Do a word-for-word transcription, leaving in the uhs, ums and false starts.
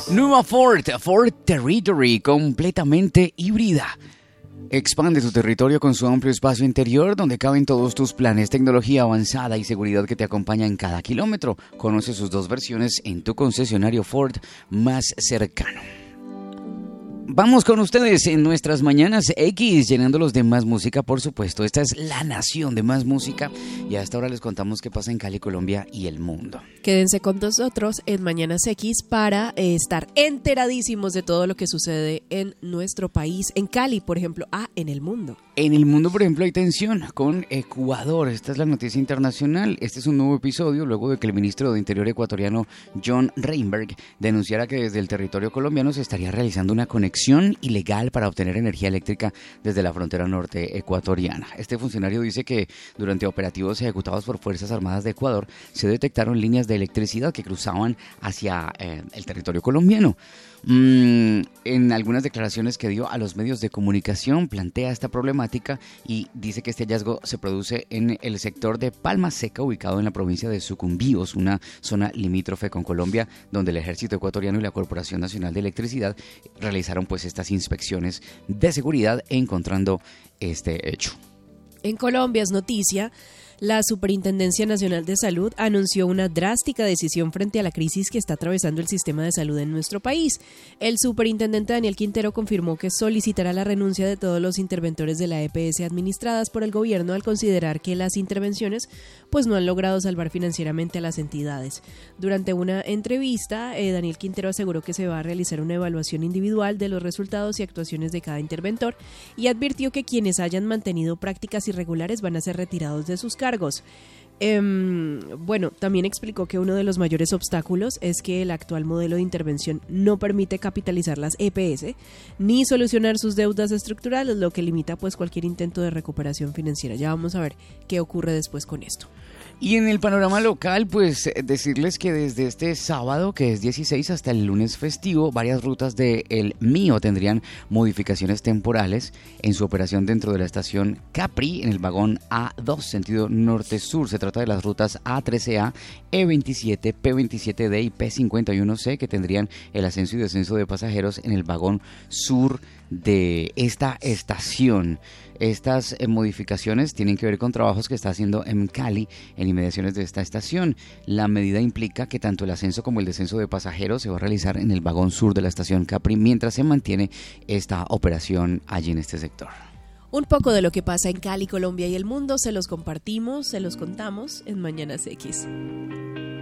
Nueva Ford, Ford Territory, completamente híbrida. Expande tu territorio con su amplio espacio interior donde caben todos tus planes, tecnología avanzada y seguridad que te acompaña en cada kilómetro. Conoce sus dos versiones en tu concesionario Ford más cercano. Vamos con ustedes en nuestras Mañanas X, llenándolos de más música, por supuesto. Esta es la nación de más música y hasta ahora les contamos qué pasa en Cali, Colombia y el mundo. Quédense con nosotros en Mañanas X para eh, estar enteradísimos de todo lo que sucede en nuestro país, en Cali, por ejemplo, ah, en el mundo. En el mundo, por ejemplo, hay tensión con Ecuador. Esta es la noticia internacional. Este es un nuevo episodio luego de que el ministro de Interior ecuatoriano, John Reinberg, denunciara que desde el territorio colombiano se estaría realizando una conexión ilegal para obtener energía eléctrica desde la frontera norte ecuatoriana. Este funcionario dice que durante operativos ejecutados por Fuerzas Armadas de Ecuador se detectaron líneas de electricidad que cruzaban hacia eh, el territorio colombiano. Mm, en algunas declaraciones que dio a los medios de comunicación plantea esta problemática y dice que este hallazgo se produce en el sector de Palma Seca, ubicado en la provincia de Sucumbíos, una zona limítrofe con Colombia, donde el ejército ecuatoriano y la Corporación Nacional de Electricidad realizaron pues estas inspecciones de seguridad encontrando este hecho. En Colombia es noticia. La Superintendencia Nacional de Salud anunció una drástica decisión frente a la crisis que está atravesando el sistema de salud en nuestro país. El superintendente Daniel Quintero confirmó que solicitará la renuncia de todos los interventores de la E P S administradas por el gobierno al considerar que las intervenciones pues no han logrado salvar financieramente a las entidades. Durante una entrevista, eh, Daniel Quintero aseguró que se va a realizar una evaluación individual de los resultados y actuaciones de cada interventor y advirtió que quienes hayan mantenido prácticas irregulares van a ser retirados de sus cargos. Cargos. Eh, bueno, también explicó que uno de los mayores obstáculos es que el actual modelo de intervención no permite capitalizar las E P S ni solucionar sus deudas estructurales, lo que limita pues cualquier intento de recuperación financiera. Ya vamos a ver qué ocurre después con esto. Y en el panorama local, pues decirles que desde este sábado, que es dieciséis, hasta el lunes festivo, varias rutas de El Mío tendrían modificaciones temporales en su operación dentro de la estación Capri, en el vagón A dos, sentido norte-sur. Se trata de las rutas A trece A, E veintisiete, P veintisiete D y P cincuenta y uno C, que tendrían el ascenso y descenso de pasajeros en el vagón sur de esta estación. Estas eh, modificaciones tienen que ver con trabajos que está haciendo en Cali, en inmediaciones de esta estación. La medida implica que tanto el ascenso como el descenso de pasajeros se va a realizar en el vagón sur de la estación Capri, mientras se mantiene esta operación allí en este sector. Un poco de lo que pasa en Cali, Colombia y el mundo se los compartimos, se los contamos en Mañanas X.